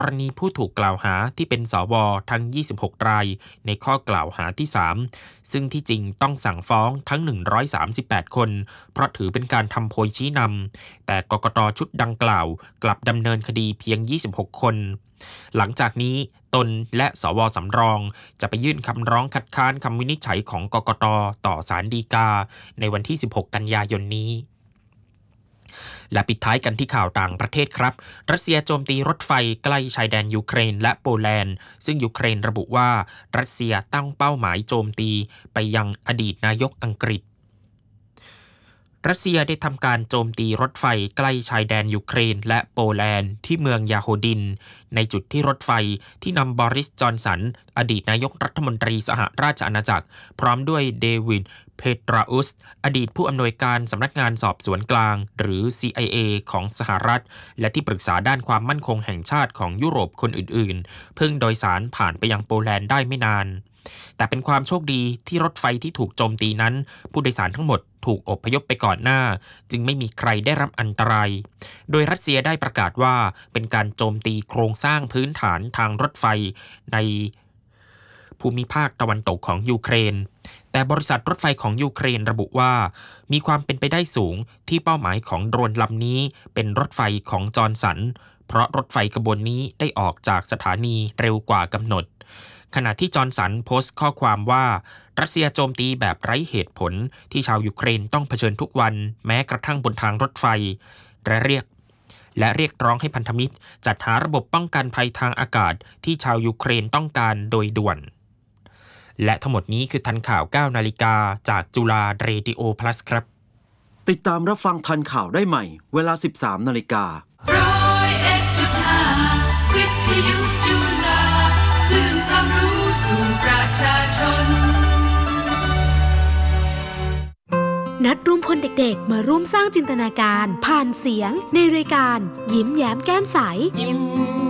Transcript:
กรณีผู้ถูกกล่าวหาที่เป็นสวทั้ง26รายในข้อกล่าวหาที่3ซึ่งที่จริงต้องสั่งฟ้องทั้ง138คนเพราะถือเป็นการทำโพยชี้นำแต่กกต.ชุดดังกล่าวกลับดำเนินคดีเพียง26คนหลังจากนี้ตนและสวสำรองจะไปยื่นคำร้องคัดค้านคำวินิจฉัยของกกต.ต่อศาลฎีกาในวันที่16กันยายนนี้และปิดท้ายกันที่ข่าวต่างประเทศครับรัสเซียโจมตีรถไฟใกล้ชายแดนยูเครนและโปแลนด์ซึ่งยูเครนระบุว่ารัสเซียตั้งเป้าหมายโจมตีไปยังอดีตนายกอังกฤษรัสเซียได้ทำการโจมตีรถไฟใกล้ชายแดนยูเครนและโปแลนด์ที่เมืองยาโฮดินในจุดที่รถไฟที่นำบอริส จอนสันอดีตนายกรัฐมนตรีสหราชอาณาจักรพร้อมด้วยเดวิดเพตราอุสอดีตผู้อำนวยการสำนักงานสอบสวนกลางหรือ CIA ของสหรัฐและที่ปรึกษาด้านความมั่นคงแห่งชาติของยุโรปคนอื่นๆเพิ่งโดยสารผ่านไปยังโปแลนด์ได้ไม่นานแต่เป็นความโชคดีที่รถไฟที่ถูกโจมตีนั้นผู้โดยสารทั้งหมดถูกอพยพไปก่อนหน้าจึงไม่มีใครได้รับอันตรายโดยรัสเซียได้ประกาศว่าเป็นการโจมตีโครงสร้างพื้นฐานทางรถไฟในภูมิภาคตะวันตกของยูเครนแต่บริษัทรถไฟของยูเครนระบุว่ามีความเป็นไปได้สูงที่เป้าหมายของโดรนลำนี้เป็นรถไฟของจอร์นสันเพราะรถไฟขบวนนี้ได้ออกจากสถานีเร็วกว่ากำหนดขณะที่จอร์นสันโพสต์ข้อความว่ารัสเซียโจมตีแบบไร้เหตุผลที่ชาวยูเครนต้องเผชิญทุกวันแม้กระทั่งบนทางรถไฟและเรียกร้องให้พันธมิตรจัดหาระบบป้องกันภัยทางอากาศที่ชาวยูเครนต้องการโดยด่วนและทั้งหมดนี้คือทันข่าว 9 นาฬิกาจากจุฬาเรดิโอพลัสครับติดตามรับฟังทันข่าวได้ใหม่เวลา 13 นาฬิกา 101.5 วิทยุจุฬาคลื่นความรู้สู่ประชาชนนัดรวมพลเด็กๆมาร่วมสร้างจินตนาการผ่านเสียงในรายการยิ้มแย้มแก้มใสยิ้ม